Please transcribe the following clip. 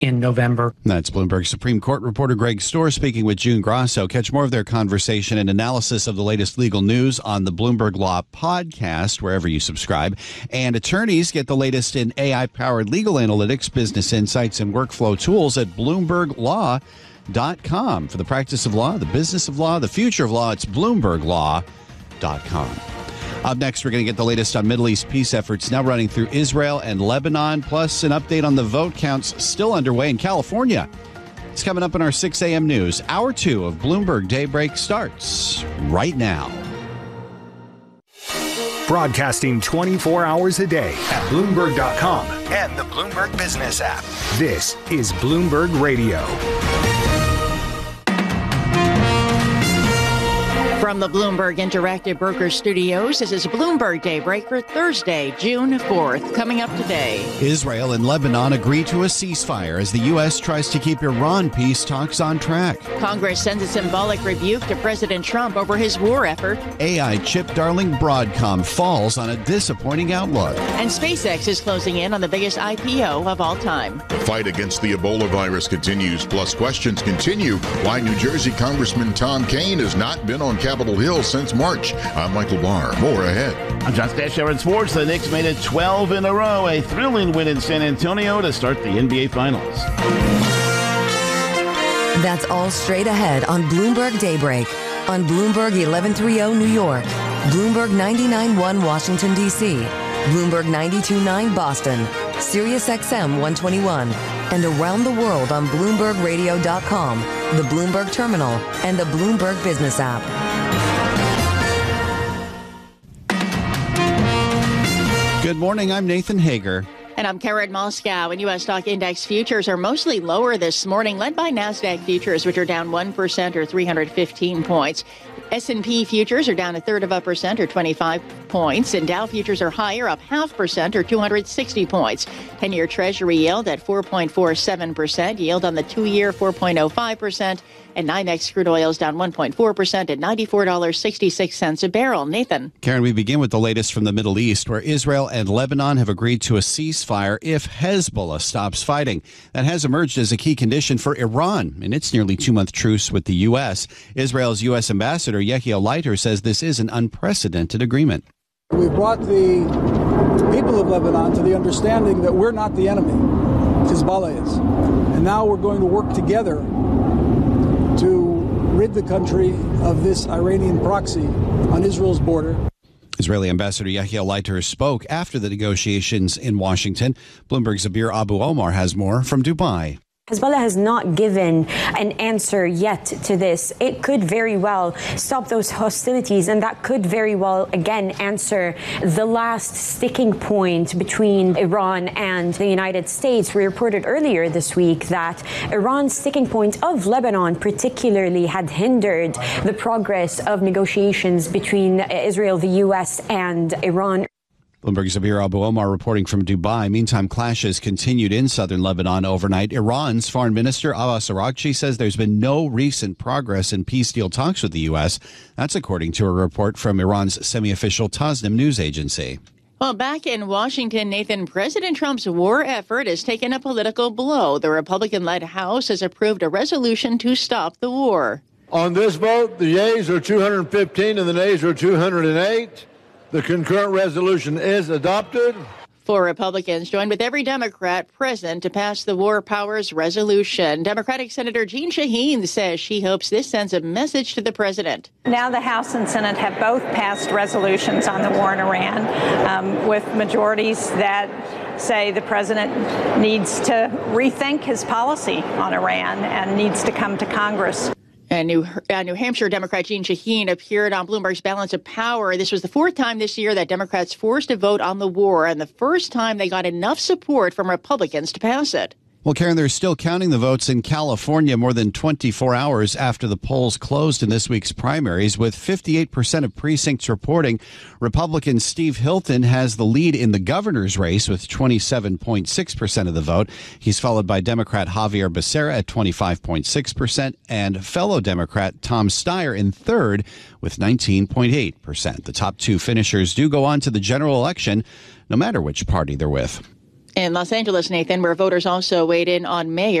in November. That's Bloomberg Supreme Court reporter Greg Storr speaking with June Grasso. Catch more of their conversation and analysis of the latest legal news on the Bloomberg Law podcast, wherever you subscribe. And attorneys get the latest in AI-powered legal analytics, business insights, and workflow tools at BloombergLaw.com. For the practice of law, the business of law, the future of law, it's BloombergLaw.com. Up next, we're going to get the latest on Middle East peace efforts now running through Israel and Lebanon, plus an update on the vote counts still underway in California. It's coming up in our 6 a.m. news. Hour 2 of Bloomberg Daybreak starts right now. Broadcasting 24 hours a day at Bloomberg.com and the Bloomberg Business app. This is Bloomberg Radio. From the Bloomberg Interactive Brokers Studios, this is Bloomberg Daybreak for Thursday, June 4th. Coming up today, Israel and Lebanon agree to a ceasefire as the U.S. tries to keep Iran peace talks on track. Congress sends a symbolic rebuke to President Trump over his war effort. AI chip darling Broadcom falls on a disappointing outlook. And SpaceX is closing in on the biggest IPO of all time. The fight against the Ebola virus continues, plus questions continue why New Jersey Congressman Tom Kean has not been on Capitol Hill since March. I'm Michael Barr. More ahead. I'm John Stashower in sports. The Knicks made it 12 in a row. A thrilling win in San Antonio to start the NBA Finals. That's all straight ahead on Bloomberg Daybreak. On Bloomberg 1130 New York, Bloomberg 99.1 Washington, D.C., Bloomberg 92.9 Boston, Sirius XM 121, and around the world on BloombergRadio.com, the Bloomberg Terminal, and the Bloomberg Business app. Good morning, I'm Nathan Hager. And I'm Karen Moscow. And U.S. stock index futures are mostly lower this morning, led by NASDAQ futures, which are down 1% or 315 points. S&P futures are down 0.33% or 25 points, and Dow futures are higher, up 0.5% or 260 points. 10-year Treasury yield at 4.47%, yield on the 2-year 4.05%, and NYMEX crude oil is down 1.4% at $94.66 a barrel. Nathan. Karen, we begin with the latest from the Middle East, where Israel and Lebanon have agreed to a ceasefire if Hezbollah stops fighting. That has emerged as a key condition for Iran in its nearly 2-month truce with the U.S. Israel's U.S. ambassador Yehiel Leiter says this is an unprecedented agreement. We brought the people of Lebanon to the understanding that we're not the enemy. Hezbollah is. And now we're going to work together to rid the country of this Iranian proxy on Israel's border. Israeli Ambassador Yehiel Leiter spoke after the negotiations in Washington. Bloomberg's Zabir Abu Omar has more from Dubai. Hezbollah has not given an answer yet to this. It could very well stop those hostilities, and that could very well, again, answer the last sticking point between Iran and the United States. We reported earlier this week that Iran's sticking point of Lebanon particularly had hindered the progress of negotiations between Israel, the U.S., and Iran. Bloomberg's Zabir Abu Omar reporting from Dubai. Meantime, clashes continued in southern Lebanon overnight. Iran's Foreign Minister Abbas Araghchi says there's been no recent progress in peace deal talks with the U.S. That's according to a report from Iran's semi-official Tasnim news agency. Well, back in Washington, Nathan, President Trump's war effort has taken a political blow. The Republican-led House has approved a resolution to stop the war. On this vote, the yeas are 215 and the nays are 208. The concurrent resolution is adopted. 4 Republicans joined with every Democrat present to pass the War Powers Resolution. Democratic Senator Jeanne Shaheen says she hopes this sends a message to the president. Now the House and Senate have both passed resolutions on the war in Iran with majorities that say the president needs to rethink his policy on Iran and needs to come to Congress. And New Hampshire Democrat Jeanne Shaheen appeared on Bloomberg's Balance of Power. This was the 4th time this year that Democrats forced a vote on the war, and the first time they got enough support from Republicans to pass it. Well, Karen, they're still counting the votes in California more than 24 hours after the polls closed in this week's primaries, with 58% of precincts reporting Republican Steve Hilton has the lead in the governor's race with 27.6% of the vote. He's followed by Democrat Javier Becerra at 25.6% and fellow Democrat Tom Steyer in third with 19.8%. The top 2 finishers do go on to the general election, no matter which party they're with. In Los Angeles, Nathan, where voters also weighed in on Mayor